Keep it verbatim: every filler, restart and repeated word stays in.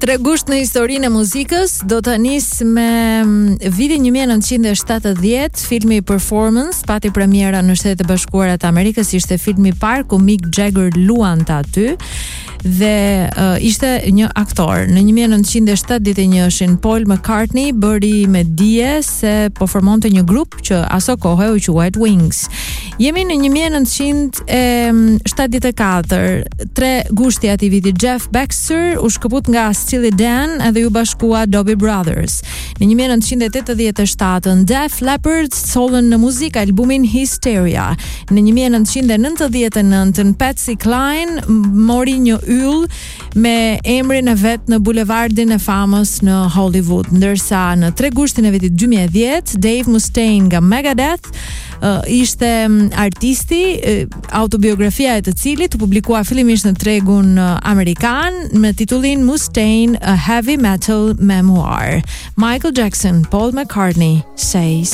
Tre gusht në historinë e muzikës, do të nis me vitin një mijë e nëntëqind e shtatëdhjetë, filmi Performance pati premiera në Shtetet e Bashkuara të Amerikës, ishte filmi i parë ku Mick Jagger luante aty dhe uh, ishte një aktor. Në një mijë e nëntëqind e shtatëdhjetë e njëjin Paul McCartney bëri me dije se po formonte një grup që aso kohë u quajt Wings. Jemi në një mijë e nëntëqind e shtatëdhjetë e katër, tre gushti ati viti Jeff Baxter u shkëput nga Steely Dan edhe ju bashkua Doobie Brothers. Në një mijë e nëntëqind e tetëdhjetë e shtatën, Def Leppard solën në muzikë albumin Hysteria. Në një mijë e nëntëqind e nëntëdhjetë e nëntën, Patsy Cline mori një yll me emrin e vet në bulevardin e famës në Hollywood, ndërsa në tre gushtin e vitit dy mijë e dhjetë, Dave Mustaine nga Megadeth uh, ishte artisti, uh, autobiografia e të cilit u publikua fillimisht në tregun uh, amerikan me titullin Mustaine, A Heavy Metal Memoir. Michael Jackson, Paul McCartney, Say